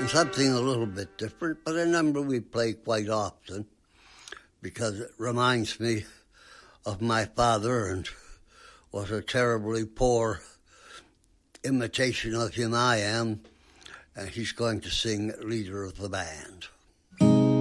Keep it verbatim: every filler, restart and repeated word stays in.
Something a little bit different, but a number we play quite often because it reminds me of my father and what a terribly poor imitation of him I am. And he's going to sing Leader of the Band.